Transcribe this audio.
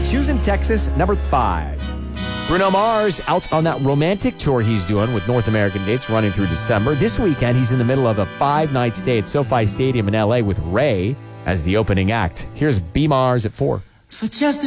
Choosing Texas, number 5. Bruno Mars out on that romantic tour he's doing with North American dates running through December. This weekend, he's in the middle of a 5-night stay at SoFi Stadium in L.A. with Ray as the opening act. Here's B. Mars at 4. For just